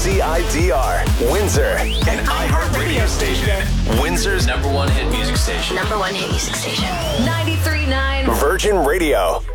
WCIDR, Windsor, an iHeart radio station. Windsor's #1 hit music station. #1 hit music station. 93.9 Virgin Radio.